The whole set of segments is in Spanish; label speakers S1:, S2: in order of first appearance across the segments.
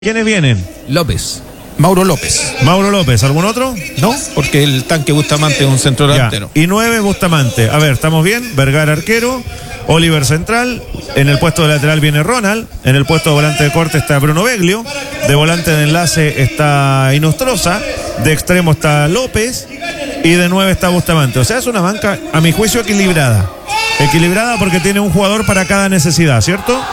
S1: ¿Quiénes vienen?
S2: López. Mauro López.
S1: Mauro López, ¿algún otro?
S2: No, porque el tanque Bustamante es un centro delantero.
S1: Y 9 Bustamante. A ver, ¿estamos bien? Vergara arquero, Oliver central, en el puesto de lateral viene Ronald, en el puesto de volante de corte está Bruno Beglio, de volante de enlace está Inostroza, de extremo está López y de 9 está Bustamante. O sea, es una banca, a mi juicio, equilibrada. Equilibrada porque tiene un jugador para cada necesidad, ¿cierto?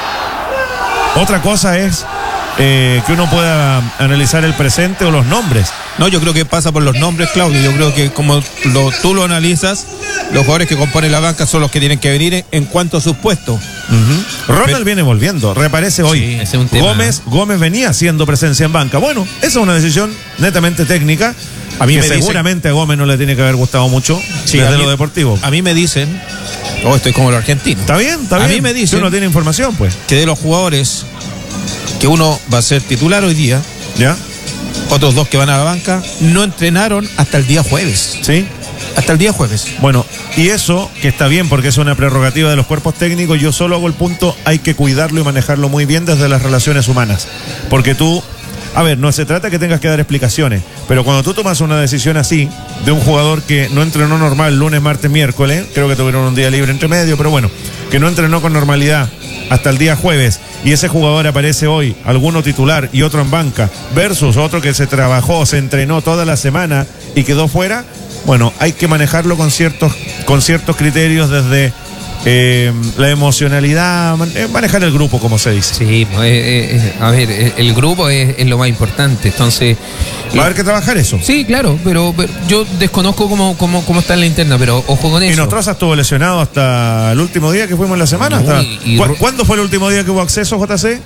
S1: Otra cosa es que uno pueda analizar el presente o los nombres.
S2: No, yo creo que pasa por los nombres, Claudio. Yo creo que como tú lo analizas, los jugadores que componen la banca son los que tienen que venir en cuanto a sus puestos.
S1: Ronald viene volviendo, reaparece hoy.
S2: Sí, ese es un tema.
S1: Gómez venía haciendo presencia en banca. Bueno, esa es una decisión netamente técnica.
S2: A mí
S1: que
S2: me
S1: seguramente a Gómez no le tiene que haber gustado mucho desde lo deportivo.
S2: A mí me dicen, estoy como los argentinos.
S1: Está bien.
S2: A mí me dicen
S1: que uno tiene información, pues.
S2: Que de los jugadores que uno va a ser titular hoy día,
S1: ¿ya?
S2: Otros dos que van a la banca no entrenaron hasta el día jueves.
S1: ¿Sí?
S2: Hasta el día jueves.
S1: Bueno, y eso que está bien porque es una prerrogativa de los cuerpos técnicos. Yo solo hago el punto, hay que cuidarlo y manejarlo muy bien desde las relaciones humanas. Porque tú, a ver, no se trata que tengas que dar explicaciones, pero cuando tú tomas una decisión así, de un jugador que no entrenó normal lunes, martes, miércoles, creo que tuvieron un día libre entre medio, pero bueno, que no entrenó con normalidad hasta el día jueves, y ese jugador aparece hoy, alguno titular y otro en banca, versus otro que se trabajó, se entrenó toda la semana y quedó fuera. Bueno, hay que manejarlo con ciertos criterios desde la emocionalidad, manejar el grupo, como se dice.
S3: Sí, a ver, el grupo es lo más importante, entonces...
S1: Va a haber que trabajar eso.
S3: Sí, claro, pero yo desconozco cómo está en la interna, pero ojo con eso.
S1: Y Nostroza estuvo lesionado hasta el último día que fuimos en la semana. ¿Cuándo fue el último día que hubo acceso, JC?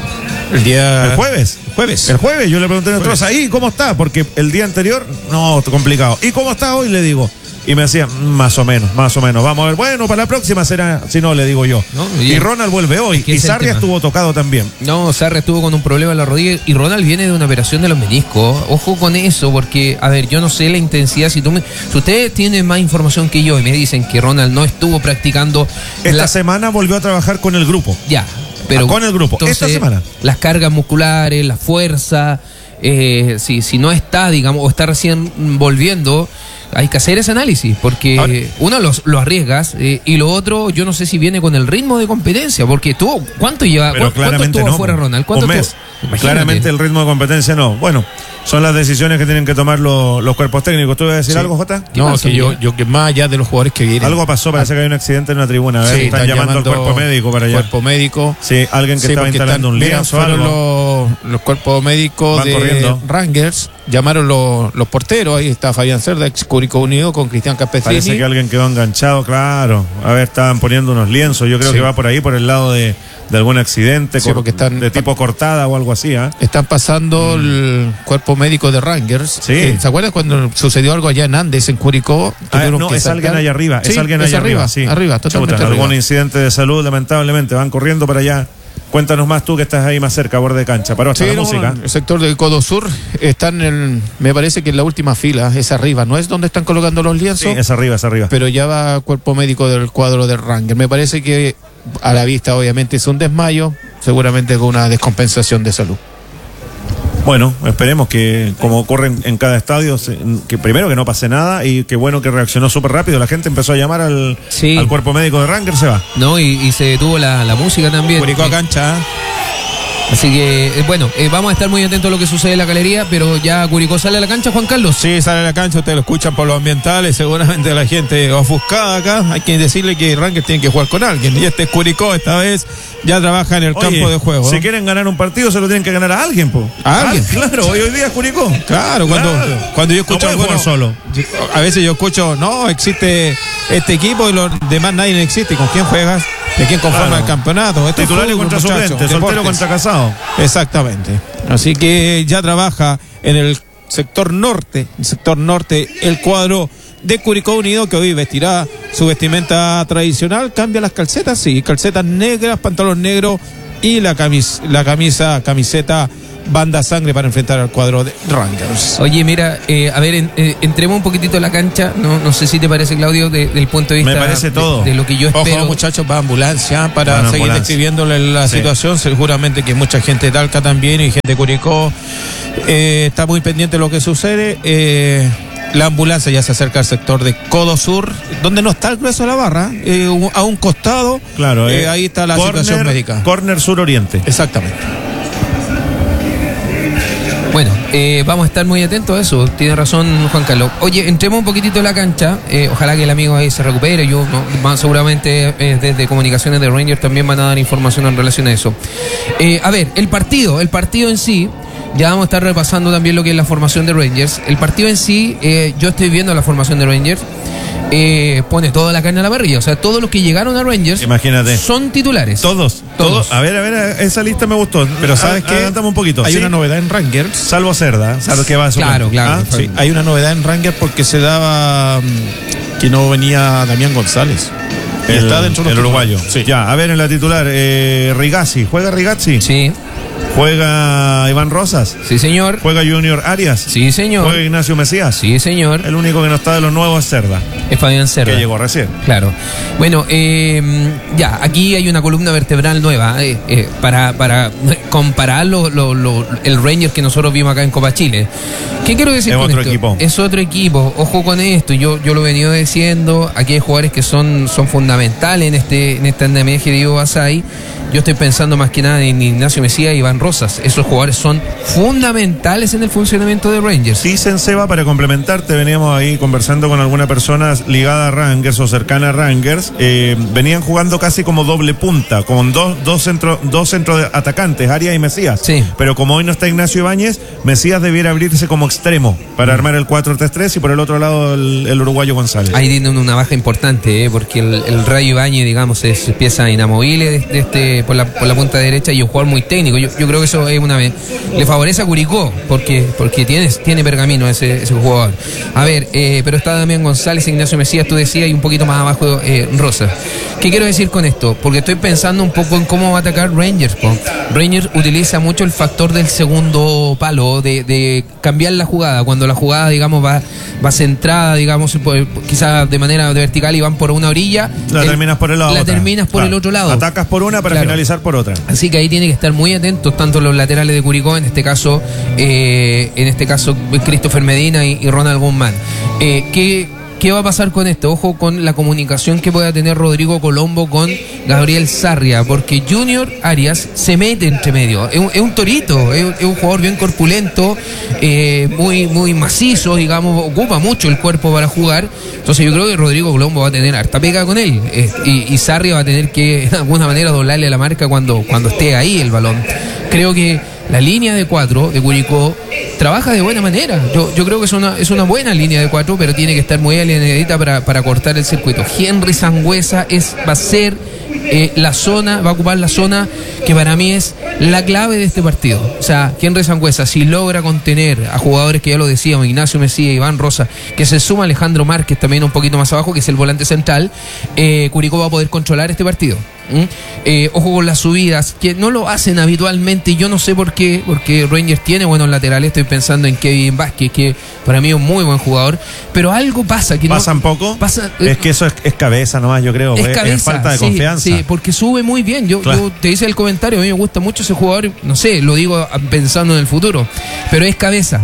S1: ¿El jueves? El jueves, yo le pregunté a Nostroza, ¿y cómo está? Porque el día anterior, no, complicado. ¿Y cómo está hoy? Le digo. Y me decía, más o menos. Vamos a ver, bueno, para la próxima será, si no, le digo yo. No, y Ronald vuelve hoy. Y Sarria estuvo tocado también.
S3: No, Sarria estuvo con un problema en la rodilla y Ronald viene de una operación de los meniscos. Ojo con eso, porque, a ver, yo no sé la intensidad. Si ustedes tienen más información que yo y me dicen que Ronald no estuvo practicando.
S1: Esta semana volvió a trabajar con el grupo.
S3: Ya, pero.
S1: Con el grupo,
S3: entonces,
S1: esta semana.
S3: Las cargas musculares, la fuerza, si no está, digamos, o está recién volviendo. Hay que hacer ese análisis, porque ahora, uno lo arriesgas y lo otro, yo no sé si viene con el ritmo de competencia, porque ¿cuánto lleva? ¿Cuánto estuvo fuera Ronald?
S1: Un mes. Claramente el ritmo de competencia no. Bueno, son las decisiones que tienen que tomar los cuerpos técnicos. ¿Tú ibas a decir algo, Jota?
S2: No, que yo que más allá de los jugadores que vienen.
S1: Algo pasó, parece que hay un accidente en una tribuna.
S2: Sí,
S1: están llamando al cuerpo médico para allá.
S2: Cuerpo médico.
S1: Sí, alguien que estaba instalando un lienzo.
S2: Fueron los cuerpos médicos de Rangers. Llamaron los porteros, ahí está Fabián Cerda, ex Curicó Unido, con Cristian Campestrini.
S1: Parece que alguien quedó enganchado, claro. A ver, estaban poniendo unos lienzos, yo creo que va por ahí, por el lado de algún accidente,
S2: porque están
S1: tipo cortada o algo así.
S2: Están pasando el cuerpo médico de Rangers.
S1: Sí.
S2: ¿Se acuerdan cuando sucedió algo allá en Andes, en Curicó?
S1: No, es alguien allá arriba,
S2: sí,
S1: es alguien allá arriba. Sí,
S2: arriba, totalmente arriba.
S1: Algún incidente de salud, lamentablemente, van corriendo para allá. Cuéntanos más tú que estás ahí más cerca, a borde de cancha. Paró hasta la música.
S2: El sector del Codo Sur están me parece que en la última fila, es arriba. ¿No es donde están colocando los lienzos?
S1: Sí, es arriba.
S2: Pero ya va cuerpo médico del cuadro de Ranger. Me parece que a la vista obviamente es un desmayo, seguramente con una descompensación de salud.
S1: Bueno, esperemos que, como ocurre en cada estadio, que primero que no pase nada y que bueno que reaccionó súper rápido. La gente empezó a llamar al cuerpo médico de Ranger, se va.
S3: No, y se detuvo la música también.
S2: Curicó a cancha.
S3: Así que, vamos a estar muy atentos a lo que sucede en la galería, pero ya Curicó sale a la cancha, Juan Carlos.
S2: Sí, sale a la cancha, ustedes lo escuchan por los ambientales, seguramente la gente ofuscada acá. Hay que decirle que Rangers tiene que jugar con alguien, y este es Curicó, esta vez ya trabaja en el campo de juego.
S1: Si quieren ganar un partido, se lo tienen que ganar a alguien, po.
S2: ¿A alguien?
S1: Claro, hoy día es Curicó.
S2: Claro, cuando yo escucho
S1: no solo.
S2: A veces yo escucho, no, existe este equipo y los demás nadie existe. ¿Con quién juegas? ¿De quién conforma el campeonato?
S1: Titulares contra suplentes, soltero contra casado.
S2: Exactamente. Así que ya trabaja en el sector norte, el cuadro de Curicó Unido, que hoy vestirá su vestimenta tradicional. Cambia las calcetas, sí, calcetas negras, pantalón negro y la camiseta banda sangre para enfrentar al cuadro de Rangers.
S3: Oye, mira, a ver, entremos un poquitito a la cancha. No sé si te parece, Claudio, del punto de vista
S1: Me parece todo.
S3: de lo que yo espero.
S2: Ojo, muchachos, va ambulancia para
S1: Van
S2: seguir
S1: ambulancia.
S2: describiéndole la situación. Seguramente que mucha gente de Talca también y gente de Curicó está muy pendiente de lo que sucede. La ambulancia ya se acerca al sector de Codo Sur, donde no está el grueso de la barra, a un costado.
S1: Claro,
S2: ahí está la situación médica.
S1: Corner sur-oriente.
S2: Exactamente.
S3: Bueno, vamos a estar muy atentos a eso. Tiene razón Juan Carlos. Oye, entremos un poquitito en la cancha. Ojalá que el amigo ahí se recupere. Seguramente desde Comunicaciones de Rangers también van a dar información en relación a eso. A ver, el partido en sí. Ya vamos a estar repasando también lo que es la formación de Rangers. El partido en sí, yo estoy viendo la formación de Rangers. Pone toda la carne a la parrilla. O sea, todos los que llegaron a Rangers,
S1: imagínate,
S3: son titulares.
S1: Todos. A ver, esa lista me gustó.
S2: Pero ¿sabes qué?
S1: Adelantamos un poquito.
S2: Hay
S1: ¿sí?
S2: una novedad en Rangers.
S1: Salvo Cerda, ¿sabes qué va a
S3: Claro.
S2: Sí, hay una novedad en Rangers porque se daba que no venía Damián González. Está dentro
S1: el uruguayo.
S2: Sí.
S1: Ya, a ver, en la titular, Rigazzi. ¿Juega Rigazzi?
S3: Sí.
S1: ¿Juega Iván Rosas?
S3: Sí, señor.
S1: ¿Juega Junior Arias?
S3: Sí, señor.
S1: ¿Juega Ignacio Mesías?
S3: Sí, señor.
S1: El único que no está de los nuevos es Cerda,
S3: Es Fabián Cerda.
S1: que llegó recién.
S3: Claro. Bueno, ya, aquí hay una columna vertebral nueva para comparar el Rangers que nosotros vimos acá en Copa Chile. ¿Qué quiero decir
S1: Es
S3: con
S1: otro
S3: esto?
S1: equipo.
S3: Es otro equipo. Ojo con esto. Yo lo he venido diciendo. Aquí hay jugadores que son fundamentales en este andamiaje de Diego Basay. Yo estoy pensando más que nada en Ignacio Mesías y Iván Rosas. Esos jugadores son fundamentales en el funcionamiento de Rangers.
S1: Dicen, Seba, para complementarte, veníamos ahí conversando con alguna persona ligada a Rangers o cercana a Rangers. Venían jugando casi como doble punta, con dos centros de atacantes, Arias y Mesías.
S3: Sí.
S1: Pero como hoy no está Ignacio Ibáñez, Mesías debiera abrirse como extremo para armar el 4-3-3 y por el otro lado el uruguayo González.
S3: Ahí tienen una baja importante, porque el Rayo Ibáñez, digamos, es pieza inamovible por la punta derecha y un jugador muy técnico. Yo creo que eso es le favorece a Curicó porque tiene pergamino ese jugador. A ver, pero está Damián González, Ignacio Mesías, tú decías, y un poquito más abajo Rosas. ¿Qué quiero decir con esto? Porque estoy pensando un poco en cómo va a atacar Rangers. Rangers utiliza mucho el factor del segundo palo, de cambiar la jugada. Cuando la jugada, digamos, va centrada, digamos, quizás de manera vertical y van por una orilla,
S1: terminas por el lado.
S3: La terminas por el otro lado.
S1: Atacas por una para finalizar por otra.
S3: Así que ahí tiene que estar muy atentos tanto los laterales de Curicó, en este caso Christopher Medina y Ronald Guzmán. ¿Qué va a pasar con esto? Ojo con la comunicación que pueda tener Rodrigo Colombo con Gabriel Sarria, porque Junior Arias se mete entre medio. Es un torito, es un jugador bien corpulento, muy macizo, digamos, ocupa mucho el cuerpo para jugar. Entonces yo creo que Rodrigo Colombo va a tener harta pega con él, y Sarria va a tener que de alguna manera doblarle la marca cuando esté ahí el balón. Creo que la línea de 4 de Curicó trabaja de buena manera. Yo creo que es una buena línea de 4, pero tiene que estar muy alineadita para cortar el circuito. Henry Sangüesa va a ser va a ocupar la zona que para mí es la clave de este partido. O sea, Henry Sangüesa, si logra contener a jugadores que ya lo decíamos, Ignacio Mesías, Iván Rosa, que se suma Alejandro Márquez también un poquito más abajo, que es el volante central, Curicó va a poder controlar este partido. Ojo con las subidas, que no lo hacen habitualmente, y yo no sé por qué, porque Rangers tiene buenos laterales. Estoy pensando en Kevin Vázquez, que para mí es un muy buen jugador, pero algo pasa que
S1: ¿Pasan
S3: no,
S1: poco?
S3: pasa,
S1: es que eso es cabeza nomás, yo creo.
S3: es cabeza,
S1: es falta de confianza.
S3: Sí, porque sube muy bien. Yo te hice el comentario, a mí me gusta mucho ese jugador, no sé, lo digo pensando en el futuro, pero es cabeza.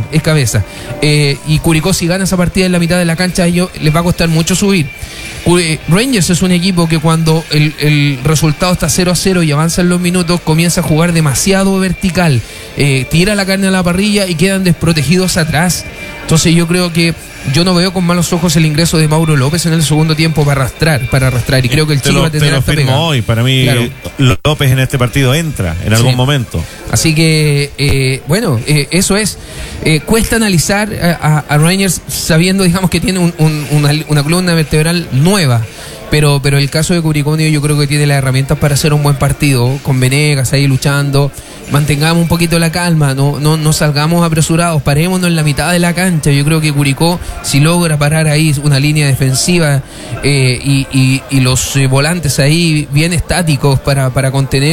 S3: Y Curicó, si gana esa partida en la mitad de la cancha, a ellos les va a costar mucho subir. Rangers es un equipo que cuando el resultado está 0-0 y avanza en los minutos, comienza a jugar demasiado vertical, tira la carne a la parrilla y quedan desprotegidos atrás. Entonces yo creo que yo no veo con malos ojos el ingreso de Mauro López en el segundo tiempo para arrastrar, y creo que el Chile va a tener harta pega.
S1: Hoy, para mí, claro, López en este partido entra en algún momento.
S3: Así que, eso es. Cuesta analizar a Rangers sabiendo, digamos, que tiene una columna vertebral nueva. Pero el caso de Curicó, yo creo que tiene las herramientas para hacer un buen partido, con Venegas ahí luchando. Mantengamos un poquito la calma, no salgamos apresurados, parémonos en la mitad de la cancha. Yo creo que Curicó, si logra parar ahí una línea defensiva y los volantes ahí bien estáticos para contener, yo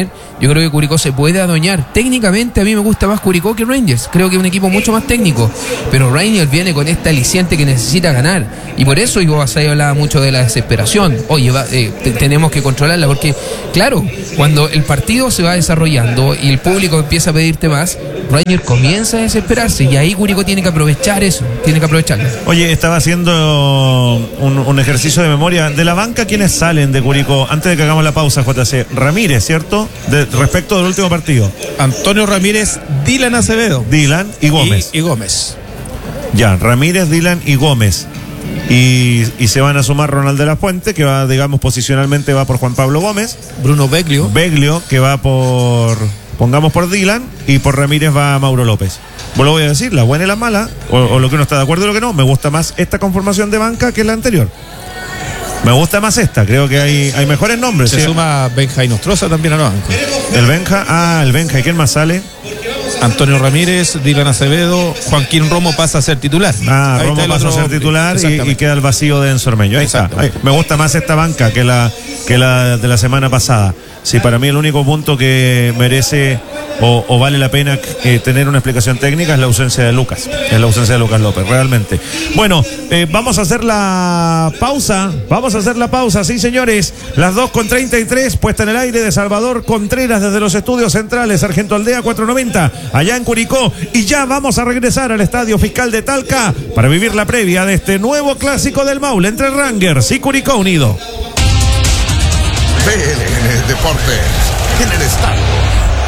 S3: yo creo que Curicó se puede adueñar. Técnicamente a mí me gusta más Curicó que Rangers, creo que es un equipo mucho más técnico, pero Rangers viene con esta aliciente que necesita ganar, y por eso Ivo Basay hablaba mucho de la desesperación. Oye, tenemos que controlarla, porque claro, cuando el partido se va desarrollando y el público empieza a pedirte más, Rangers comienza a desesperarse, y ahí Curicó tiene que aprovechar eso, tiene que aprovecharlo.
S1: Oye, estaba haciendo un ejercicio de memoria. De la banca, ¿quiénes salen de Curicó? Antes de que hagamos la pausa, JC. Ramírez, ¿cierto? Respecto del último partido.
S2: Antonio Ramírez, Dylan Acevedo.
S1: Dylan y Gómez.
S2: Y Gómez.
S1: Ya, Ramírez, Dylan y Gómez. Y se van a sumar Ronald de la Fuente, que va, digamos, posicionalmente va por Juan Pablo Gómez.
S2: Bruno Beglio.
S1: Beglio, que va por, pongamos por Dylan, y por Ramírez va Mauro López. Vos lo voy a decir, la buena y la mala, o lo que uno está de acuerdo y lo que no. Me gusta más esta conformación de banca que la anterior. Me gusta más esta, creo que hay mejores nombres.
S2: Se suma Benja y Nostroza también a la banca.
S1: El Benja, ¿y quién más sale?
S2: Antonio Ramírez, Dylan Acevedo, Joaquín Romo pasa a ser titular.
S1: Romo pasa a ser titular y queda el vacío de Enzo Ormeño. Ahí está. Me gusta más esta banca que la de la semana pasada. Sí, para mí el único punto que merece o vale la pena tener una explicación técnica es la ausencia de Lucas. Es la ausencia de Lucas López, realmente. Bueno, vamos a hacer la pausa. Sí, señores. Las 2:33, puesta en el aire de Salvador Contreras desde los estudios centrales, Sargento Aldea 490, allá en Curicó. Y ya vamos a regresar al Estadio Fiscal de Talca para vivir la previa de este nuevo clásico del Maule entre Rangers y Curicó Unido.
S4: PLN Deportes en el estadio.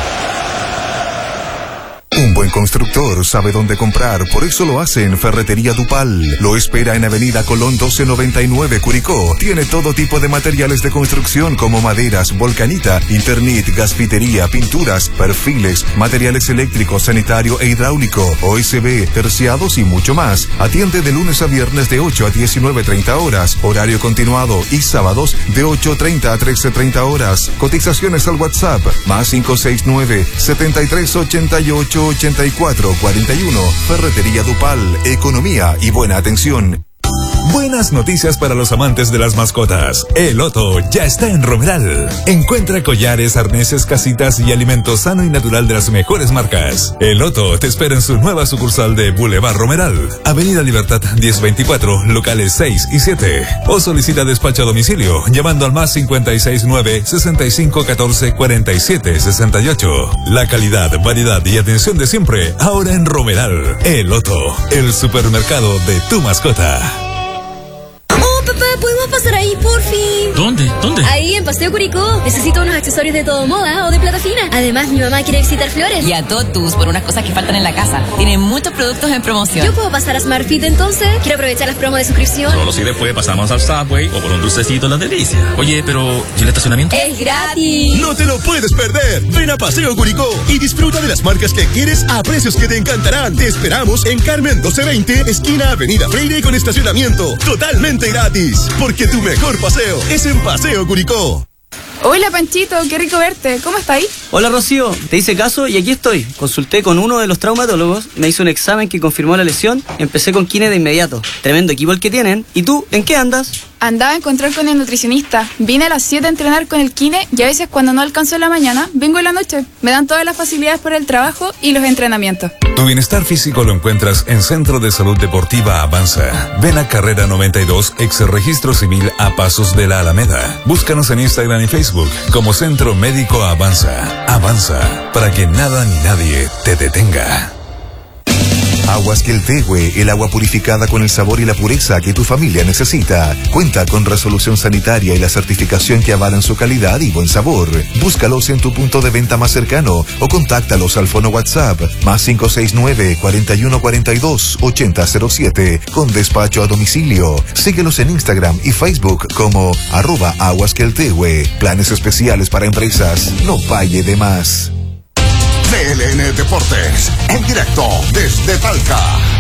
S4: Un buen constructor sabe dónde comprar, por eso lo hace en Ferretería Dupal. Lo espera en Avenida Colón 1299, Curicó. Tiene todo tipo de materiales de construcción como maderas, volcanita, Internet, gasfitería, pinturas, perfiles, materiales eléctricos, sanitario e hidráulico, OSB, terciados y mucho más. Atiende de lunes a viernes de 8 a 19:30 horas, horario continuado, y sábados de 8:30 a 13:30 horas. Cotizaciones al WhatsApp, más 569-7388-8441. Ferretería Dupal, economía y buena atención. Buenas noticias para los amantes de las mascotas. El Otto ya está en Romeral. Encuentra collares, arneses, casitas y alimento sano y natural de las mejores marcas. El Otto te espera en su nueva sucursal de Boulevard Romeral, Avenida Libertad 1024, locales 6 y 7. O solicita despacho a domicilio llamando al más 569-6514-4768. La calidad, variedad y atención de siempre, ahora en Romeral. El Otto, el supermercado de tu mascota.
S5: Papá, ¿podemos pasar ahí, por fin?
S6: ¿Dónde?
S5: Ahí, en Paseo Curicó. Necesito unos accesorios de todo moda o de plata fina. Además, mi mamá quiere visitar Flores.
S6: Y a Totus por unas cosas que faltan en la casa. Tienen muchos productos en promoción.
S5: ¿Yo puedo pasar a SmartFit entonces? Quiero aprovechar las promos de suscripción.
S7: Solo si después pasamos al Subway o por un dulcecito La Delicia. Oye, pero ¿y el estacionamiento?
S5: ¡Es gratis!
S8: ¡No te lo puedes perder! Ven a Paseo Curicó y disfruta de las marcas que quieres a precios que te encantarán. Te esperamos en Carmen 1220, esquina Avenida Freire, con estacionamiento totalmente gratis. Porque tu mejor paseo es en Paseo Curicó.
S9: Hola Panchito, qué rico verte. ¿Cómo está ahí?
S10: Hola Rocío, te hice caso y aquí estoy. Consulté con uno de los traumatólogos, me hizo un examen que confirmó la lesión, empecé con kine de inmediato. Tremendo equipo el que tienen. ¿Y tú, en qué andas?
S9: Andaba a encontrar con el nutricionista. Vine a las 7 a entrenar con el kine y a veces cuando no alcanzo en la mañana, vengo en la noche. Me dan todas las facilidades por el trabajo y los entrenamientos.
S4: Tu bienestar físico lo encuentras en Centro de Salud Deportiva Avanza. Ven a Carrera 92, ex Registro Civil, a pasos de la Alameda. Búscanos en Instagram y Facebook como Centro Médico Avanza. Avanza, para que nada ni nadie te detenga. Aguas Queltehue, el agua purificada con el sabor y la pureza que tu familia necesita. Cuenta con resolución sanitaria y la certificación que avalan su calidad y buen sabor. Búscalos en tu punto de venta más cercano o contáctalos al fono WhatsApp más 569-4142-8007 con despacho a domicilio. Síguelos en Instagram y Facebook como @aguasqueltehue. Planes especiales para empresas. No falle de más.
S8: PLN Deportes, en directo desde Talca.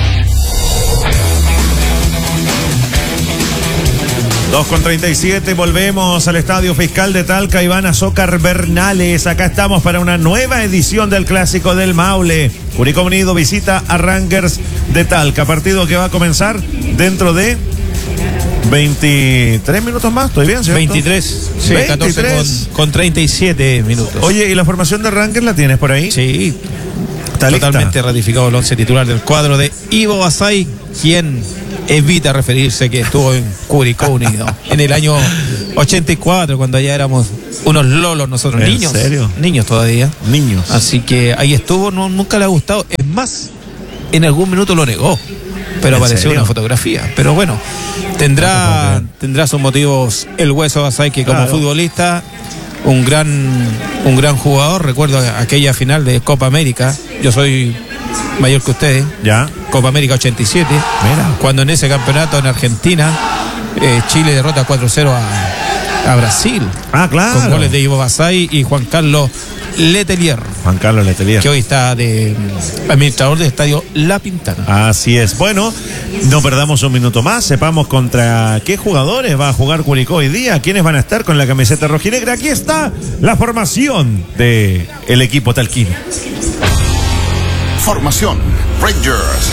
S1: 2:37, volvemos al Estadio Fiscal de Talca. Iván Azócar Bernales, acá estamos para una nueva edición del Clásico del Maule. Curicó Unido visita a Rangers de Talca, partido que va a comenzar dentro de 23 minutos más, estoy bien, ¿cierto?
S2: 23, sí,
S1: 23.
S2: 14 con 37 minutos.
S1: Oye, ¿y la formación de Rangers la tienes por ahí?
S2: Sí,
S1: ¿Está lista?
S2: totalmente ratificado el 11 titular del cuadro de Ivo Basay, quien evita referirse que estuvo en Curicó Unido en el año 84, cuando ya éramos unos lolos nosotros,
S1: ¿En
S2: niños.
S1: serio?
S2: Niños todavía.
S1: Niños.
S2: Así que ahí estuvo, nunca le ha gustado. Es más, en algún minuto lo negó, pero
S1: ¿En
S2: apareció
S1: serio?
S2: una fotografía. Pero bueno, tendrá sus motivos el Hueso Basay, que como
S1: Claro.
S2: futbolista, un gran jugador. Recuerdo aquella final de Copa América. Yo soy mayor que ustedes.
S1: Ya.
S2: Copa América 87.
S1: Mira.
S2: Cuando en ese campeonato en Argentina, Chile derrota 4-0 a Brasil.
S1: Ah, claro.
S2: Con goles de Ivo Basay y Juan Carlos Letelier,
S1: Juan Carlos Letelier.
S2: que hoy está de administrador del estadio La Pintana.
S1: Así es. Bueno, no perdamos un minuto más. Sepamos contra qué jugadores va a jugar Curicó hoy día. ¿Quiénes van a estar con la camiseta rojinegra? Aquí está la formación del equipo talquino.
S8: Formación Rangers.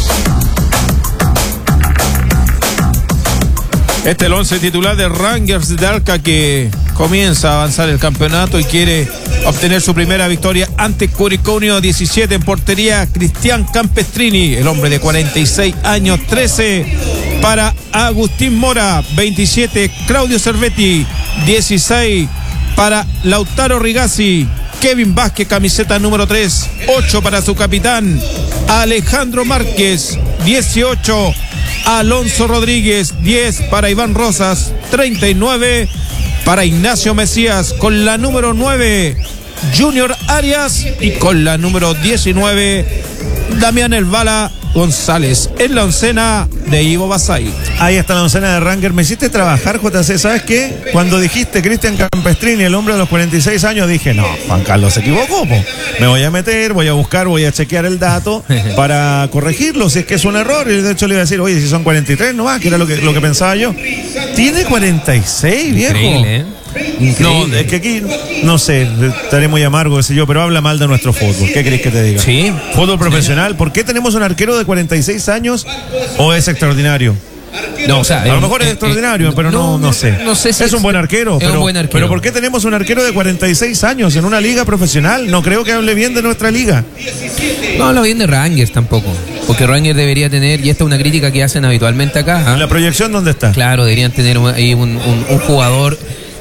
S2: Este es el 11 titular de Rangers de Talca, que comienza a avanzar el campeonato y quiere obtener su primera victoria ante Curicó Unido. 17 en portería, Cristian Campestrini, el hombre de 46 años. 13 para Agustín Mora. 27 Claudio Cervetti. 16 para Lautaro Rigazzi. Kevin Vázquez, camiseta número 3. 8 para su capitán Alejandro Márquez. 18 Alonso Rodríguez. 10 para Iván Rosas. 39 para Ignacio Mesías. Con la número 9 Junior Arias. Y con la número 19 Damián El Bala González. En la oncena de Ivo Basay.
S1: Ahí está la oncena de Rangers. Me hiciste trabajar, JC. ¿Sabes qué? Cuando dijiste Cristian Campestrini, el hombre de los 46 años, dije, no, Juan Carlos se equivocó. Po. Me voy a meter, voy a buscar, voy a chequear el dato para corregirlo si es que es un error. Y de hecho le iba a decir, oye, si son 43 nomás, que era lo que pensaba yo. Tiene 46, viejo.
S3: Increíble, ¿eh?
S1: No, es que aquí, no sé, estaré muy amargo, qué sé yo, pero habla mal de nuestro fútbol. ¿Qué querés que te diga?
S3: Sí.
S1: Fútbol profesional. ¿Por qué tenemos un arquero de 46 años o es extraordinario?
S3: No, o sea,
S1: A lo mejor es extraordinario, pero no sé.
S3: No sé si
S1: es un buen arquero,
S3: es
S1: pero,
S3: un buen arquero.
S1: pero ¿por qué tenemos un arquero de 46 años en una liga profesional? No creo que hable bien de nuestra liga.
S3: No habla bien de Rangers tampoco. Porque Rangers debería tener, y esta es una crítica que hacen habitualmente acá. ¿Ah?
S1: ¿La proyección dónde está?
S3: Claro, deberían tener ahí un jugador.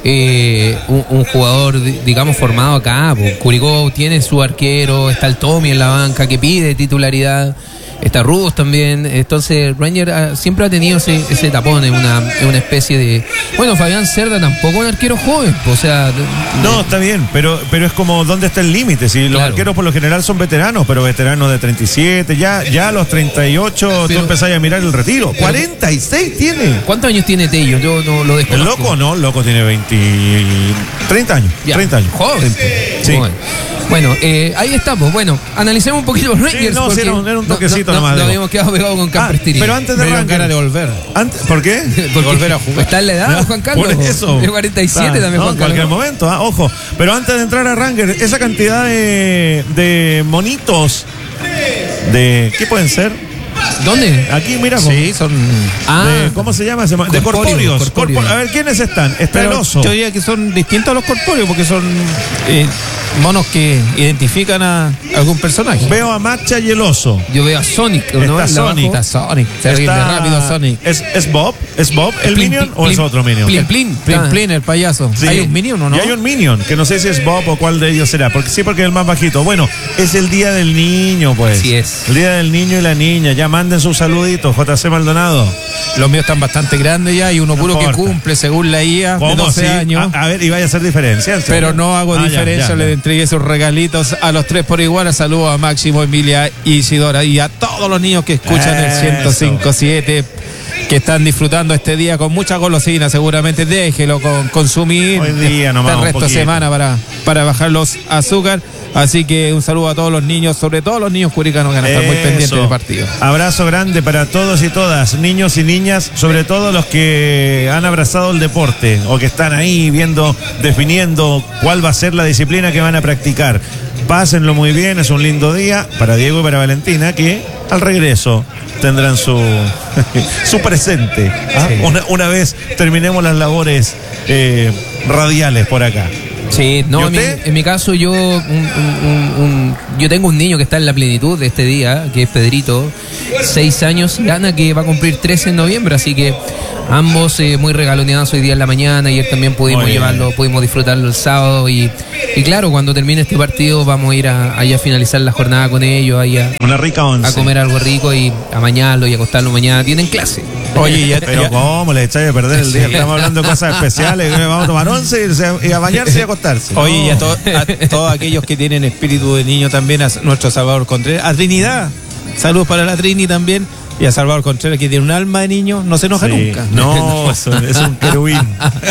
S3: Un jugador, digamos, formado acá. Curicó tiene su arquero, está el Tommy en la banca que pide titularidad, está Rubos también. Entonces Ranger siempre ha tenido ese tapón en una especie de... Bueno, Fabián Cerda tampoco un arquero joven, o sea...
S1: No, está bien, pero es como ¿dónde está el límite? Si los arqueros por lo general son veteranos, pero veteranos de 37, ya a los 38 tú empezás a mirar el retiro. 46 tiene.
S3: ¿Cuántos años tiene Tello? Yo no lo desconozco.
S1: ¿El loco? No, el loco tiene 30 años.
S3: Ya.
S1: 30 años.
S3: Joven.
S1: Sí.
S3: Joven. Bueno, ahí estamos. Bueno, analicemos un poquito los Rangers.
S1: Sí, no,
S3: porque
S1: era un toquecito nomás.
S3: No habíamos quedado pegados con Campestrini.
S1: Pero antes de
S2: Me dieron
S1: arrancar,
S2: ganas de volver.
S1: ¿por qué?
S2: De volver a jugar.
S3: Está en la edad, Juan Carlos.
S1: Por eso.
S3: De 47 también,
S1: no,
S3: Juan
S1: en cualquier
S3: Carlos.
S1: momento, ojo. Pero antes de entrar a Ranger, esa cantidad de monitos, ¿qué pueden ser?
S3: ¿Dónde?
S1: Aquí, mira.
S2: Sí, son...
S1: ¿Cómo se llama? De corpóreos. A ver, ¿quiénes están? Está el oso.
S2: Yo diría que son distintos a los corpóreos porque son monos que identifican a algún personaje.
S1: Veo a Macha y el oso.
S3: Yo veo a Sonic, ¿no?
S1: Está Sonic.
S2: Está Sonic. Terrible, rápido Sonic.
S1: ¿Es Bob? ¿Es Bob el
S3: Plin,
S1: Minion
S3: plin,
S1: o es
S3: plin,
S1: otro Minion?
S3: Plin, plin.
S2: Plin, Plin, el payaso.
S1: Sí.
S2: ¿Hay un Minion o no?
S1: Y hay un Minion, que no sé si es Bob o cuál de ellos será. Porque es el más bajito. Bueno, es el Día del Niño, pues.
S3: Así es.
S1: El Día del Niño y la niña. Ya manden sus saluditos, JC Maldonado.
S2: Los míos están bastante grandes ya y uno
S1: No
S2: puro
S1: importa.
S2: que cumple según la IA de 12
S1: Sí.
S2: años.
S1: A ver, y vaya a hacer diferencia.
S2: Pero no hago diferencia, le entregué sus regalitos a los tres por igual. Saludos a Máximo, Emilia y Isidora y a todos los niños que escuchan el 105.7, que están disfrutando este día con mucha golosina. Seguramente déjelo consumir
S1: Hoy día nomás,
S2: el
S1: un
S2: resto de
S1: poquito.
S2: semana para bajar los azúcar. Así que un saludo a todos los niños, sobre todo los niños curicanos que van a estar muy pendientes del partido.
S1: Abrazo grande para todos y todas, niños y niñas, sobre todo los que han abrazado el deporte o que están ahí viendo, definiendo cuál va a ser la disciplina que van a practicar. Pásenlo muy bien, es un lindo día para Diego y para Valentina, que al regreso tendrán su presente. ¿Ah? Sí. Una vez terminemos las labores radiales por acá.
S3: Sí, no, en mi caso yo tengo un niño que está en la plenitud de este día, que es Pedrito, 6 años, y Ana, que va a cumplir 13 en noviembre, así que ambos muy regaloneados hoy día en la mañana. Ayer también pudimos llevarlo, pudimos disfrutarlo el sábado y claro, cuando termine este partido vamos a ir allá a finalizar la jornada con ellos,
S1: una rica once,
S3: a comer algo rico y a bañarlo y acostarlo mañana. Tienen clase.
S1: Oye, pero ¿cómo le echáis a perder el día? Estamos hablando de cosas especiales, vamos a tomar once y a bañarse y a acostarse.
S2: Oye, y a todos aquellos que tienen espíritu de niño también, a nuestro Salvador Contreras, a Trinidad, saludos para la Trini también. Y a Salvador Contreras, que tiene un alma de niño, no se enoja nunca.
S1: No, es un querubín.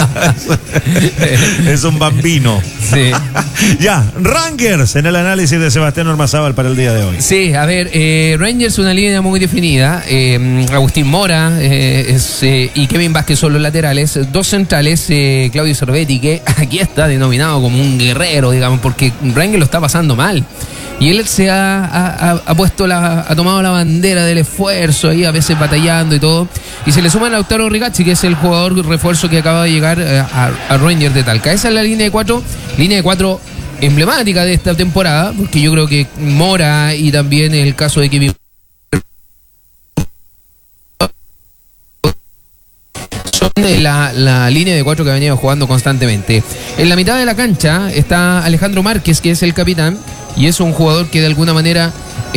S1: Es un bambino.
S3: Sí.
S1: Ya, Rangers en el análisis de Sebastián Ormazábal para el día de hoy.
S3: Sí, a ver, Rangers una línea muy definida. Agustín Mora y Kevin Vázquez son los laterales. 2 centrales, Claudio Sorbetti, que aquí está denominado como un guerrero, digamos, porque Rangers lo está pasando mal. Y él se ha tomado la bandera del esfuerzo ahí, a veces batallando y todo. Y se le suma a Lautaro Rigacci, que es el jugador refuerzo que acaba de llegar a Rangers de Talca. Esa es la línea de 4 emblemática de esta temporada, porque yo creo que Mora y también el caso de Kevin son la línea de 4 que ha venido jugando constantemente. En la mitad de la cancha está Alejandro Márquez, que es el capitán, y es un jugador que de alguna manera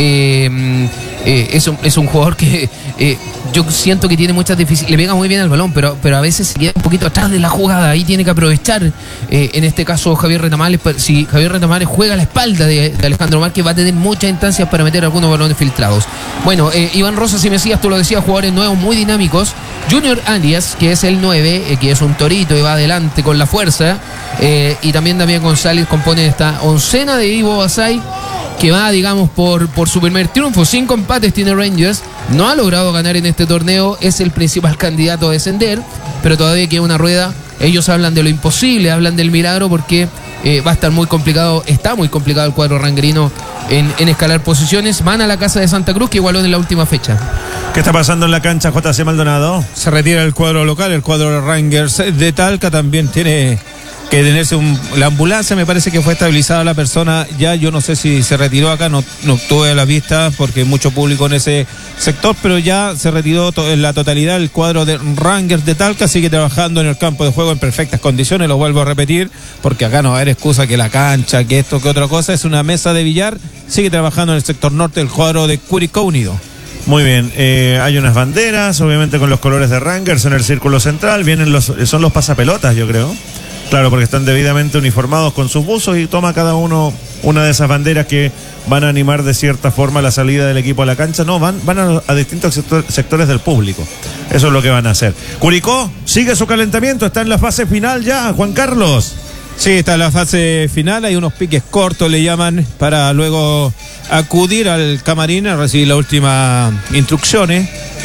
S3: es un jugador que yo siento que tiene muchas dificultades, le pega muy bien al balón, pero a veces se queda un poquito atrás de la jugada. Ahí tiene que aprovechar, en este caso Javier Retamales. Si Javier Retamales juega a la espalda de Alejandro Márquez, va a tener muchas instancias para meter algunos balones filtrados. Bueno, Iván Rosas y Mesías, tú lo decías, jugadores nuevos muy dinámicos. Junior Arias, que es el 9, que es un torito y va adelante con la fuerza, y también Damián González compone esta oncena de Ivo Basay, que va, digamos, por su primer triunfo. 5 empates tiene Rangers, no ha logrado ganar en este torneo, es el principal candidato a descender, pero todavía queda una rueda. Ellos hablan de lo imposible, hablan del milagro, porque va a estar muy complicado, está muy complicado el cuadro rangerino en escalar posiciones. Van a la casa de Santa Cruz, que igualó en la última fecha.
S1: ¿Qué está pasando en la cancha, JC Maldonado?
S2: Se retira el cuadro local, el cuadro de Rangers de Talca también tiene que tenerse la ambulancia. Me parece que fue estabilizada la persona ya. Yo no sé si se retiró acá, no tuve a la vista porque hay mucho público en ese sector, pero ya se retiró en la totalidad el cuadro de Rangers de Talca. Sigue trabajando en el campo de juego en perfectas condiciones, lo vuelvo a repetir, porque acá no va a haber excusa que la cancha, que esto, que otra cosa. Es una mesa de billar. Sigue trabajando en el sector norte el cuadro de Curicó Unido.
S1: Muy bien, hay unas banderas, obviamente con los colores de Rangers en el círculo central. Son los pasapelotas, yo creo. Claro, porque están debidamente uniformados con sus buzos y toma cada uno una de esas banderas que van a animar de cierta forma la salida del equipo a la cancha. No, van a distintos sectores del público. Eso es lo que van a hacer. Curicó sigue su calentamiento, está en la fase final ya, Juan Carlos.
S2: Sí, está en la fase final, hay unos piques cortos, le llaman, para luego acudir al camarín a recibir las últimas instrucciones,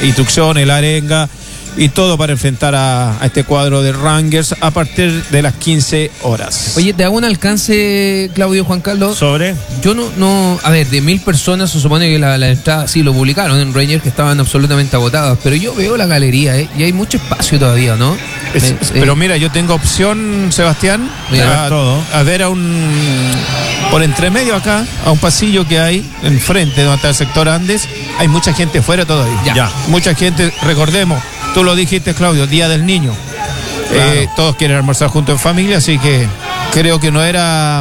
S2: la arenga y todo para enfrentar a este cuadro de Rangers a partir de las 15 horas.
S3: Oye, te hago un alcance, Claudio, Juan Carlos.
S1: ¿Sobre?
S3: Yo no, a ver, de 1000 personas se supone que la entrada, sí, lo publicaron en Rangers, que estaban absolutamente agotadas, pero yo veo la galería, y hay mucho espacio todavía, ¿no?
S2: Pero mira, yo tengo opción, Sebastián, a ver por entre medio acá, a un pasillo que hay enfrente donde está el sector Andes, hay mucha gente fuera todavía.
S1: Ya.
S2: Mucha gente, recordemos, tú lo dijiste, Claudio, Día del Niño. Claro. Todos quieren almorzar juntos en familia, así que creo que no era...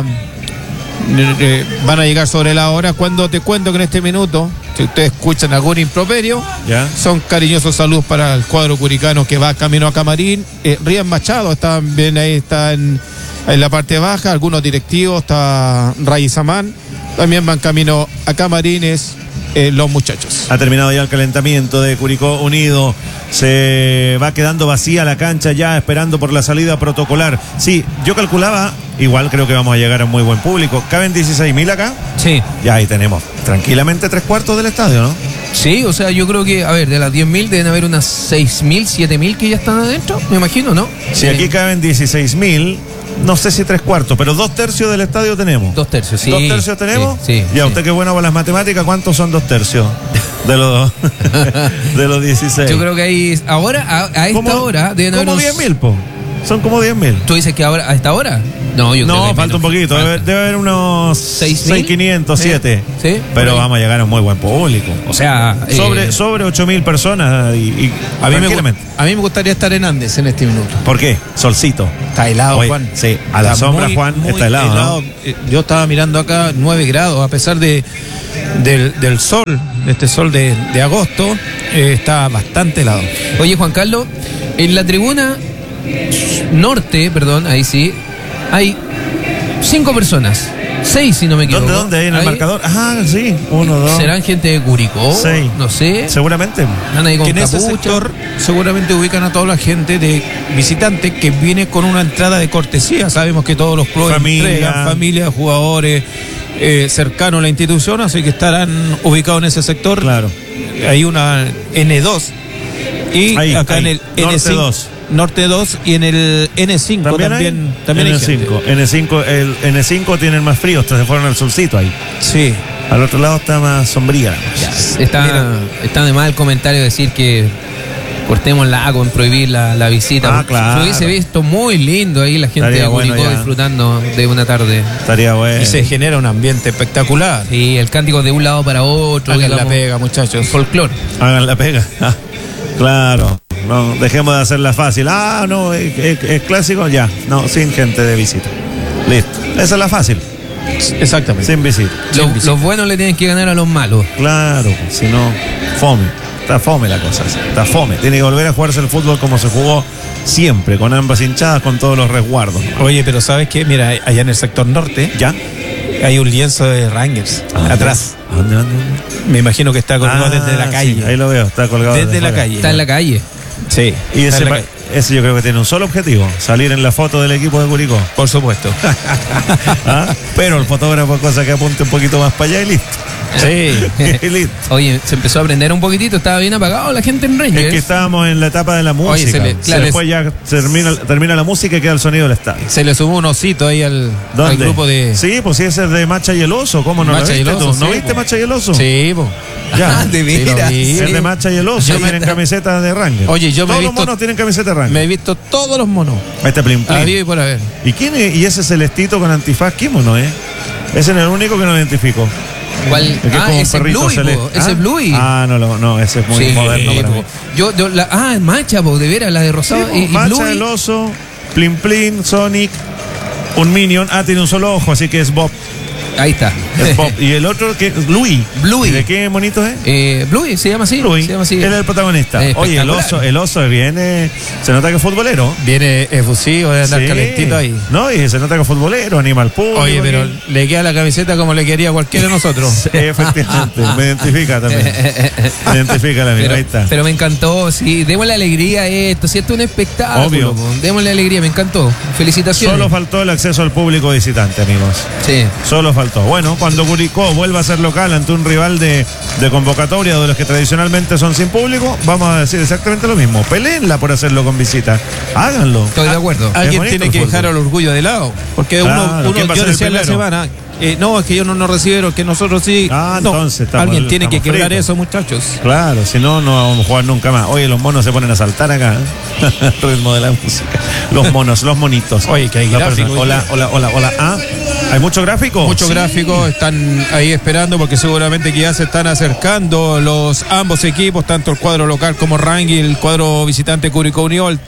S2: van a llegar sobre la hora. Cuando te cuento que en este minuto, si ustedes escuchan algún improperio, son cariñosos saludos para el cuadro curicano que va camino a camarín. Rian Machado está bien ahí, está en la parte baja. Algunos directivos, está Ray Samán, también van camino a camarines. Los muchachos.
S1: Ha terminado ya el calentamiento de Curicó Unido. Se va quedando vacía la cancha ya, esperando por la salida protocolar. Sí, yo calculaba, igual creo que vamos a llegar a un muy buen público. ¿Caben 16.000 acá?
S3: Sí.
S1: Ya ahí tenemos tranquilamente 3/4 del estadio, ¿no?
S3: Sí, o sea, yo creo que, a ver, de las 10.000 deben haber unas 6.000, 7.000 que ya están adentro, me imagino, ¿no?
S1: Si aquí caben 16.000... No sé si 3/4, pero 2/3 del estadio tenemos.
S3: 2/3, sí.
S1: 2/3 tenemos.
S3: Sí.
S1: Ya, usted que es bueno con las matemáticas, ¿cuántos son 2/3? De los de los 16.
S3: Yo creo que ahí, ahora, a esta hora, deben haber
S1: como 10.000, po. Son como 10.000.
S3: ¿Tú dices que ahora, a esta hora? No, yo creo que
S1: falta un poquito. Debe haber unos
S3: 6.500,
S1: 7.
S3: Sí.
S1: Pero vamos a llegar a un muy buen público.
S3: O sea,
S1: sobre 8.000 personas y
S2: a mí me gustaría estar en Andes en este minuto.
S1: ¿Por qué? Solcito.
S2: Está helado,
S1: Oye,
S2: Juan.
S1: Sí, a la sombra,
S2: muy,
S1: Juan,
S2: muy
S1: está helado, ¿no?
S2: Yo estaba mirando acá 9 grados, a pesar del sol, de este sol de agosto, está bastante helado.
S3: Oye, Juan Carlos, en la tribuna norte, perdón, ahí sí, hay 5 personas. 6, si no me equivoco.
S1: ¿Dónde? ¿Ahí en el marcador? Ajá, sí. 1, 2.
S3: ¿Serán gente de Curicó?
S1: 6.
S3: No sé.
S1: Seguramente.
S3: Van ahí con
S2: que en ese
S3: capucha.
S2: sector seguramente ubican a toda la gente de visitante que viene con una entrada de cortesía. Sabemos que todos los clubes entregan familias, jugadores cercanos a la institución, así que estarán ubicados en ese sector.
S1: Claro.
S2: Hay una N2 y
S1: ahí,
S2: acá
S1: ahí.
S2: en el
S1: Norte
S2: N5.
S1: 2.
S2: Norte 2 y en el N5 también hay gente.
S1: N5, el N5 tiene el más frío, hasta se fueron al solcito ahí.
S2: Sí.
S1: Al otro lado está más sombría.
S3: Está de mal el comentario decir que cortémosla con prohibir la visita.
S1: Claro.
S3: Lo hubiese visto muy lindo ahí la gente de Curicó disfrutando de una tarde.
S1: Estaría bueno.
S2: Y se genera un ambiente espectacular.
S3: Sí, el cántico de un lado para otro.
S2: Hagan la pega, muchachos.
S3: Folclore.
S1: Hagan la pega. Claro. No, dejemos de hacerla fácil. No, es clásico, ya. No, sin gente de visita. Listo. Esa es la fácil.
S2: Exactamente.
S1: Sin visita.
S3: Los buenos le tienen que ganar a los malos.
S1: Claro, si no, fome. Está fome la cosa. Está fome. Tiene que volver a jugarse el fútbol como se jugó siempre, con ambas hinchadas, con todos los resguardos.
S2: Oye, pero ¿sabes qué? Mira, allá en el sector norte,
S1: ¿ya?
S2: Hay un lienzo de Rangers atrás.
S1: ¿Dónde?
S2: Me imagino que está colgado desde la calle.
S1: Sí, ahí lo veo, está colgado
S2: desde la calle.
S3: Está en la calle.
S2: Sí.
S1: Y ese yo creo que tiene un solo objetivo: salir en la foto del equipo de Curicó.
S2: Por supuesto.
S1: Pero el fotógrafo, cosa que apunte un poquito más para allá y listo.
S2: Sí.
S1: Y listo.
S3: Oye, se empezó a aprender un poquitito, estaba bien apagado la gente en Rangers.
S1: Es que estábamos en la etapa de la música. Después ya termina la música y queda el sonido del estadio.
S2: Se le sumó un osito ahí al grupo de.
S1: Sí, pues sí, ese es de Macha y el Oso. ¿Cómo no lo viste tú? ¿No viste Macha y el Oso?
S2: Sí, pues.
S1: Ya.
S3: De veras.
S1: Es de Macha y el Oso. Tienen camisetas de Ranger.
S2: Oye,
S1: todos los monos tienen camiseta de Ranger.
S2: Me he visto todos los monos.
S1: Este Plim Plim.
S2: Había y por haber.
S1: ¿Y quién es? ¿Y ese celestito con antifaz? ¿Qué mono es? Ese es el único que no identifico.
S3: ¿Cuál?
S1: Ese
S3: es Bluey.
S1: No, ese es muy moderno para mí.
S3: Macha, de veras, la de rosado.
S1: Sí, Macha, Bluey. El Oso, Plim Plim, Sonic, un Minion. Tiene un solo ojo, así que es Bob.
S3: Ahí está.
S1: Es Bob. Y el otro que es Bluey.
S3: Bluey.
S1: ¿De qué monito es?
S3: Bluey, se llama así.
S1: Bluey.
S3: Se llama así.
S1: Él es el protagonista. Oye, el oso viene. Se nota que es futbolero.
S2: Viene efusivo, de andar calentito ahí.
S1: No, y se nota que es futbolero, animal público.
S2: Oye, pero le queda la camiseta como le quería a cualquiera de nosotros.
S1: Efectivamente, me identifica también. Me identifica la mía, ahí está.
S3: Pero me encantó, sí. Démosle alegría a esto. Si esto es un espectáculo.
S1: Obvio.
S3: Démosle alegría, me encantó. Felicitaciones.
S1: Solo faltó el acceso al público visitante, amigos.
S3: Sí.
S1: Solo faltó. Bueno, cuando Curicó vuelva a ser local ante un rival de convocatoria de los que tradicionalmente son sin público, vamos a decir exactamente lo mismo. Peleenla por hacerlo con visita. Háganlo.
S3: Estoy de acuerdo.
S2: Alguien tiene que dejar al orgullo de lado. Porque uno yo decía en la semana, no, es que ellos no nos recibieron, que nosotros sí.
S1: Entonces
S2: alguien tiene que quebrar
S1: fritos.
S2: eso, muchachos.
S1: Claro, si no, no vamos a jugar nunca más. Oye, los monos se ponen a saltar acá. El ritmo de la música. Los monos, los monitos.
S2: Oye, que hay gráficos.
S1: Hola. ¿Hay mucho gráfico?
S2: Muchos gráficos están ahí esperando porque seguramente que ya se están acercando ambos equipos, tanto el cuadro local como Rangel, el cuadro visitante Curicó Unido, al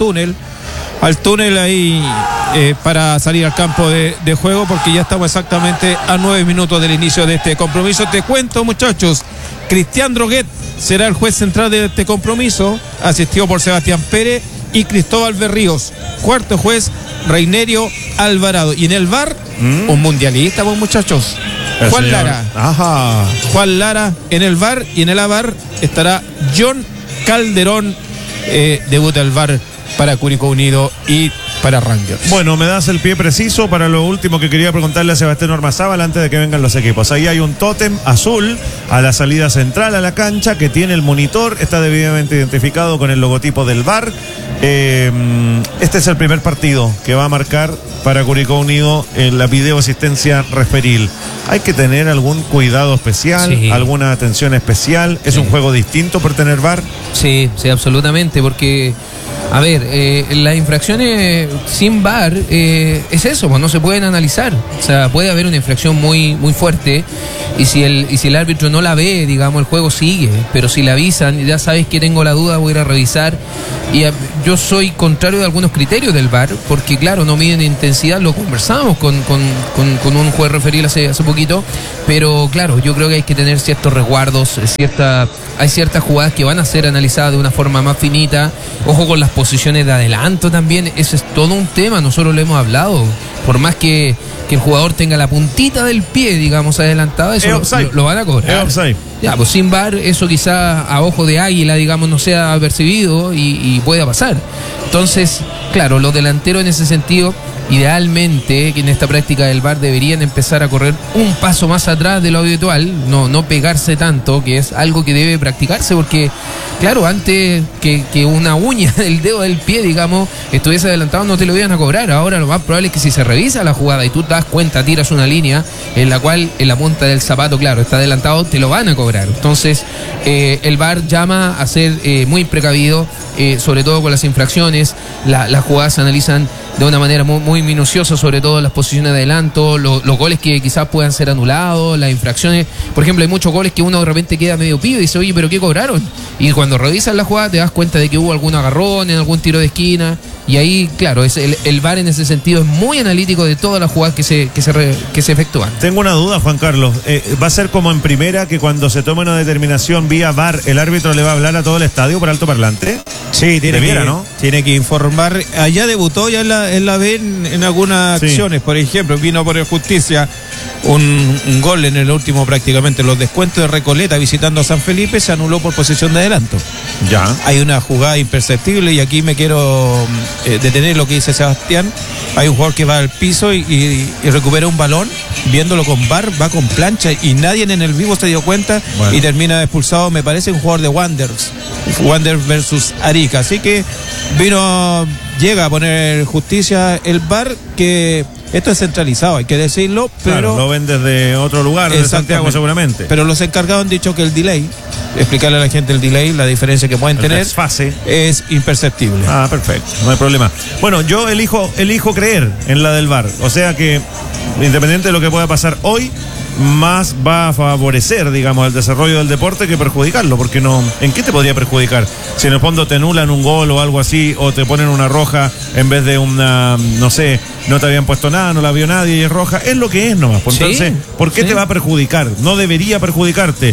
S2: túnel ahí para salir al campo de juego, porque ya estamos exactamente a 9 minutos del inicio de este compromiso. Te cuento, muchachos, Cristian Droguet será el juez central de este compromiso, asistido por Sebastián Pérez y Cristóbal Berríos. Cuarto juez, Reinerio Alvarado. Y en el VAR, un mundialista, pues, muchachos, Juan Lara.
S1: Ajá.
S2: Juan Lara en el VAR, y en el AVAR estará John Calderón. Debuta el VAR para Curicó Unido y para Rangers.
S1: Bueno, me das el pie preciso para lo último que quería preguntarle a Sebastián Ormazábal antes de que vengan los equipos. Ahí hay un tótem azul a la salida central a la cancha que tiene el monitor, está debidamente identificado con el logotipo del VAR Este es el primer partido que va a marcar para Curicó Unido en la video asistencia referil. ¿Hay que tener algún cuidado especial, alguna atención especial? ¿Es un juego distinto por tener VAR?
S3: Sí, absolutamente, porque... A ver, las infracciones sin VAR es eso, pues no se pueden analizar. O sea, puede haber una infracción muy fuerte y si el árbitro no la ve, digamos, el juego sigue. Pero si la avisan, ya sabes que tengo la duda, voy a ir a revisar. Y yo soy contrario de algunos criterios del VAR, porque claro, no miden intensidad, lo conversamos con un juez referil hace poquito, pero claro, yo creo que hay que tener ciertos resguardos, hay ciertas jugadas que van a ser analizadas de una forma más finita. Ojo con las posiciones de adelanto también, ese es todo un tema, nosotros lo hemos hablado. Por más que el jugador tenga la puntita del pie, digamos, adelantado, eso lo van a cobrar. Ya, pues sin VAR, eso quizá a ojo de águila, digamos, no sea percibido y pueda pasar. Entonces, claro, los delanteros en ese sentido, idealmente, que en esta práctica del VAR deberían empezar a correr un paso más atrás de lo habitual, no pegarse tanto, que es algo que debe practicarse, porque, claro, antes que una uña del dedo del pie, digamos, estuviese adelantado, no te lo iban a cobrar. Ahora lo más probable es que si se revisa la jugada y tú te das cuenta, tiras una línea en la cual en la punta del zapato, claro, está adelantado, te lo van a cobrar. Entonces, el VAR llama a ser muy precavido, sobre todo con las infracciones. Las jugadas se analizan de una manera muy minuciosa, sobre todo las posiciones de adelanto, los goles que quizás puedan ser anulados, las infracciones. Por ejemplo, hay muchos goles que uno de repente queda medio pido y dice, oye, ¿pero qué cobraron? Y cuando revisas la jugada te das cuenta de que hubo algún agarrón en algún tiro de esquina. Y ahí, claro, el VAR en ese sentido es muy analítico de todas las jugadas que se efectúan.
S1: Tengo una duda, Juan Carlos. ¿Va a ser como en primera, que cuando se tome una determinación vía VAR, el árbitro le va a hablar a todo el estadio por altoparlante?
S2: Sí, tiene que informar. Allá debutó ya en la B en algunas acciones. Por ejemplo, vino por el Justicia un gol en el último, prácticamente los descuentos de Recoleta visitando a San Felipe, se anuló por posición de adelanto.
S1: Ya.
S2: Hay una jugada imperceptible y aquí me quiero detener lo que dice Sebastián. Hay un jugador que va al piso y recupera un balón, viéndolo con VAR, va con plancha y nadie en el vivo se dio cuenta y termina expulsado, me parece, un jugador de Wanderers versus Arica. Así que llega a poner Justicia el VAR, que esto es centralizado, hay que decirlo, pero
S1: claro, lo ven desde otro lugar, de Santiago seguramente.
S2: Pero los encargados han dicho que el delay, explicarle a la gente el delay, la diferencia que pueden tener, es imperceptible.
S1: Ah, perfecto, no hay problema. Bueno, yo elijo creer en la del VAR, o sea que independiente de lo que pueda pasar hoy, más va a favorecer, digamos, el desarrollo del deporte que perjudicarlo, porque no, ¿en qué te podría perjudicar? Si en el fondo te anulan un gol o algo así, o te ponen una roja en vez de una, no sé, no te habían puesto nada, no la vio nadie y es roja, es lo que es nomás. Pues entonces, ¿por qué te va a perjudicar? No debería perjudicarte.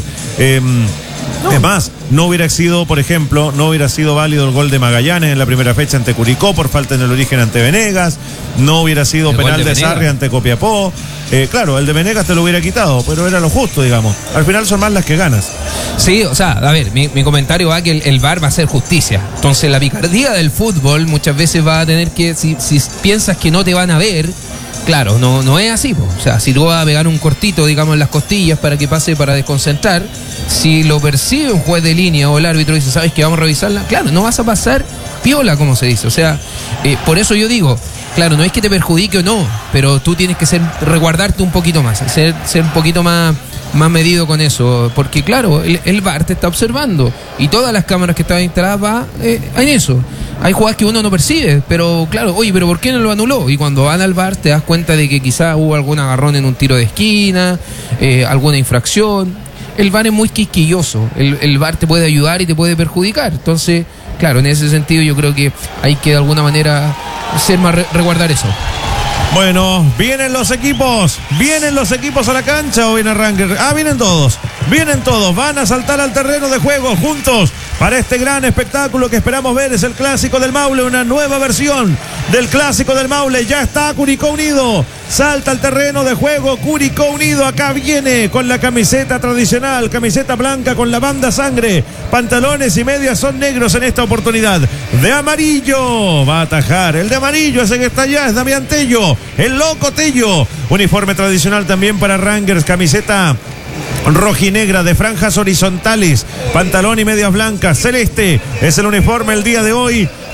S1: Es más, no hubiera sido, por ejemplo, no hubiera sido válido el gol de Magallanes en la primera fecha ante Curicó por falta en el origen ante Venegas, no hubiera sido el penal de Sarri ante Copiapó. Claro, el de Venegas te lo hubiera quitado, pero era lo justo, digamos. Al final son más las que ganas.
S3: Sí, o sea, a ver, mi comentario va que el VAR va a hacer justicia. Entonces la picardía del fútbol muchas veces va a tener que, si piensas que no te van a ver, claro, no es así, po. O sea, si tú vas a pegar un cortito, digamos, en las costillas para que pase para desconcentrar, si lo percibe un juez de línea o el árbitro dice, ¿sabes qué? Vamos a revisarla. Claro, no vas a pasar piola, como se dice. O sea, por eso yo digo, claro, no es que te perjudique o no, pero tú tienes que resguardarte un poquito más, ser un poquito más medido con eso, porque claro, el VAR te está observando y todas las cámaras que están instaladas en eso. Hay jugadas que uno no percibe, pero claro, oye, pero ¿por qué no lo anuló? Y cuando van al VAR te das cuenta de que quizás hubo algún agarrón en un tiro de esquina, alguna infracción. El VAR es muy quisquilloso, el VAR te puede ayudar y te puede perjudicar. Entonces, claro, en ese sentido yo creo que hay que de alguna manera resguardar eso.
S1: Bueno, vienen los equipos a la cancha o viene Rangers. Vienen todos, van a saltar al terreno de juego juntos para este gran espectáculo que esperamos ver. Es el Clásico del Maule, una nueva versión del Clásico del Maule. Ya está Curicó Unido, salta al terreno de juego Curicó Unido. Acá viene con la camiseta tradicional, camiseta blanca con la banda sangre, pantalones y medias son negros en esta oportunidad. De amarillo va a atajar, el de amarillo ese que está allá es Damián Tello, el loco Tello. Uniforme tradicional también para Rangers, camiseta rojinegra de franjas horizontales, pantalón y medias blancas, celeste es el uniforme el día de hoy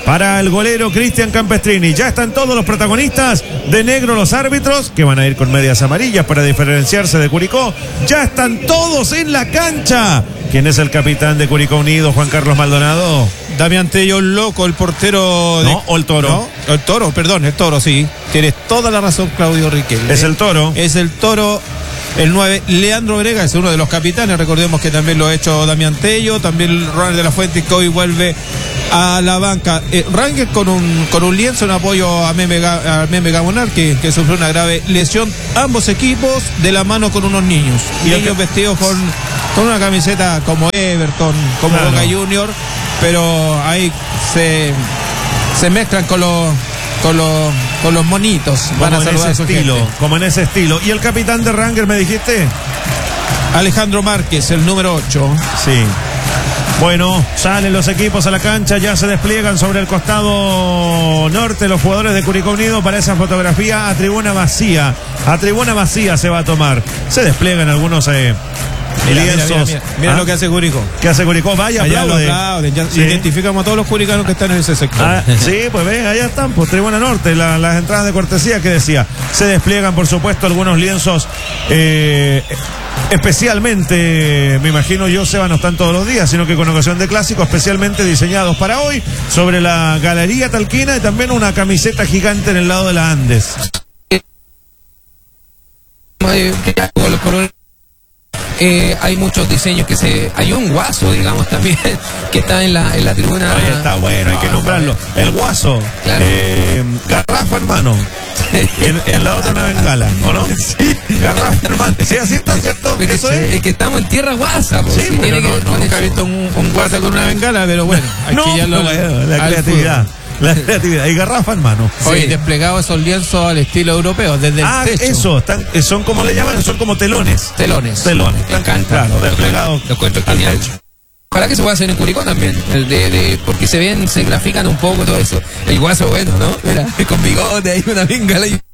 S1: para el golero Cristian Campestrini. Ya están todos los protagonistas, de negro los árbitros, que van a ir con medias amarillas para diferenciarse de Curicó. Ya están todos en la cancha. ¿Quién es el capitán de Curicó Unido, Juan Carlos Maldonado?
S2: Damián Tello, loco, el portero de...
S1: No, o el Toro.
S2: No, el Toro, perdón, el Toro, sí. Tienes toda la razón, Claudio Riquelme.
S1: Es el Toro.
S2: Es el Toro. El 9, Leandro Brega, es uno de los capitanes. Recordemos que también lo ha hecho Damián Tello. También Ronald de la Fuente, que hoy vuelve a la banca. Rangel con un lienzo en apoyo a Meme Gamonar, que sufrió una grave lesión. Ambos equipos de la mano con unos niños. Niños vestidos con una camiseta como Everton, como
S1: claro,
S2: Boca Junior. Pero ahí se mezclan con los monitos. Van a saludar a su gente.
S1: Como en ese estilo. ¿Y el capitán de Rangers me dijiste?
S2: Alejandro Márquez, el número 8.
S1: Sí. Bueno, salen los equipos a la cancha, ya se despliegan sobre el costado norte los jugadores de Curicó Unido para esa fotografía a tribuna vacía. A tribuna vacía se va a tomar. Se despliegan algunos lienzos.
S2: Mira lo que hace Curicó.
S1: ¿Qué hace Curicó? Vaya, aplauden.
S2: Ya sí, identificamos a todos los curicanos que están en ese sector.
S1: Sí, pues ven, allá están, pues tribuna norte, las entradas de cortesía que decía. Se despliegan, por supuesto, algunos lienzos especialmente, me imagino yo, Seba, no están todos los días, sino que con ocasión de clásico, especialmente diseñados para hoy, sobre la Galería Talquina, y también una camiseta gigante en el lado de la Andes.
S3: Hay muchos diseños hay un guaso, digamos, también que está en la tribuna.
S1: Ahí está, bueno, hay que nombrarlo. El guaso,
S3: claro.
S1: Garrafa, hermano. En la otra una bengala, ¿o no? Sí, Garrafa, hermano. Sí, así está, ¿cierto?
S3: Pero eso es que estamos en tierra guasa.
S1: Sí,
S3: si
S1: bueno,
S2: nunca he visto un guasa con una bengala, pero bueno, hay que ya
S1: la creatividad. La creatividad. Y Garrafa, hermano.
S2: Hoy desplegado esos lienzos al estilo europeo, desde el techo.
S1: Eso, son como le llaman, son como telones.
S3: Telones.
S1: Me encanta. Claro, desplegados.
S3: Lo cuento al techo. Ojalá que se pueda hacer en Curicó también, porque se grafican un poco todo eso. El guaso bueno, ¿no? Mira, con bigote, hay una bengala y